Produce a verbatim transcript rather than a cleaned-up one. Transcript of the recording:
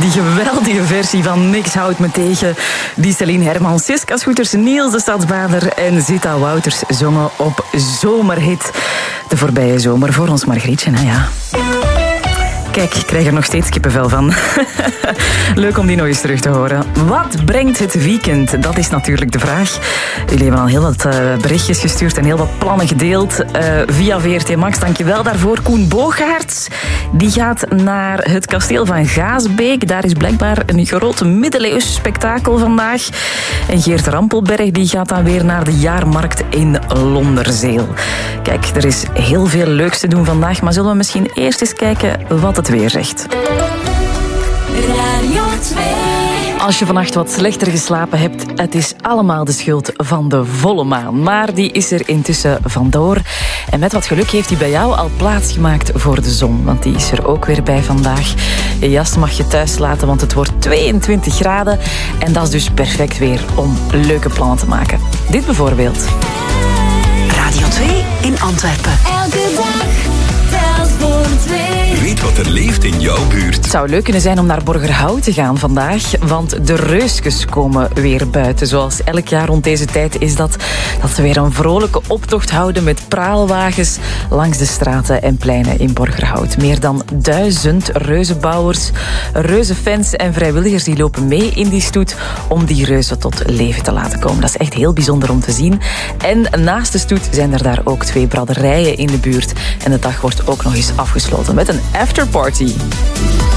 die geweldige versie van Niks houdt me tegen. Die Celine Hermans, Siska Scooters, Niels de Stadsbader en Zita Wouters zongen op Zomerhit. De voorbije zomer voor ons Margrietje, hè ja. Kijk, ik krijg er nog steeds kippenvel van. Leuk om die nog eens terug te horen. Wat brengt het weekend? Dat is natuurlijk de vraag. Jullie hebben al heel wat uh, berichtjes gestuurd en heel wat plannen gedeeld uh, via V R T Max. Dankjewel daarvoor. Koen Boogaerts, die gaat naar het kasteel van Gaasbeek. Daar is blijkbaar een groot middeleeuws spektakel vandaag. En Geert Rampelberg die gaat dan weer naar de jaarmarkt in Londerzeel. Kijk, er is heel veel leuks te doen vandaag, maar zullen we misschien eerst eens kijken wat het weer zegt. Radio twee. Als je vannacht wat slechter geslapen hebt, het is allemaal de schuld van de volle maan. Maar die is er intussen vandoor. En met wat geluk heeft hij bij jou al plaatsgemaakt voor de zon. Want die is er ook weer bij vandaag. Je jas mag je thuis laten, want het wordt tweeëntwintig graden. En dat is dus perfect weer om leuke plannen te maken. Dit bijvoorbeeld. Radio twee in Antwerpen. Elke dag telt voor twee. Weet wat er leeft in jouw buurt. Het zou leuk kunnen zijn om naar Borgerhout te gaan vandaag, want de Reuskes komen weer buiten. Zoals elk jaar rond deze tijd is dat, dat ze weer een vrolijke optocht houden met praalwagens langs de straten en pleinen in Borgerhout. Meer dan duizend reuzenbouwers, reuzenfans en vrijwilligers die lopen mee in die stoet om die reuzen tot leven te laten komen. Dat is echt heel bijzonder om te zien. En naast de stoet zijn er daar ook twee braderijen in de buurt. En de dag wordt ook nog eens afgesloten met een afterparty.